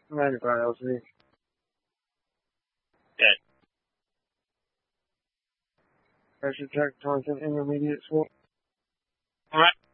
95 LC. Dead. Pressure check, constant intermediate swap. Alright.